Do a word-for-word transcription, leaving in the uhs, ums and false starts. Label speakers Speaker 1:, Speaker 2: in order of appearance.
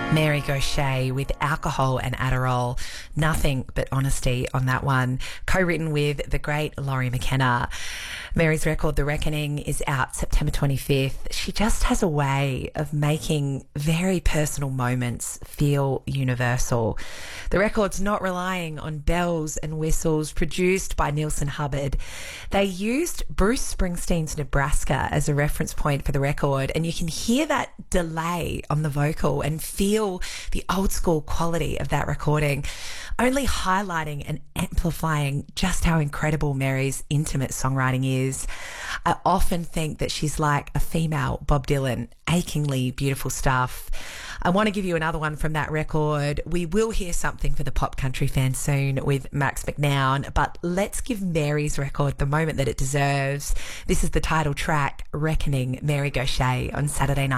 Speaker 1: Mary Gauthier with Alcohol and Adderall. Nothing but honesty on that one. Co-written with the great Laurie McKenna. Mary's record, The Reckoning, is out September twenty-fifth. She just has a way of making very personal moments feel universal. The record's not relying on bells and whistles, produced by Nielsen Hubbard. They used Bruce Springsteen's Nebraska as a reference point for the record, and you can hear that delay on the vocal and feel the old school quality of that recording, only highlighting and amplifying just how incredible Mary's intimate songwriting is. I often think that she's like a female Bob Dylan, achingly beautiful stuff. I want to give you another one from that record. We will hear something for the pop country fans soon with Max McNown, but let's give Mary's record the moment that it deserves. This is the title track, Reckoning, Mary Gauthier, on Saturday Night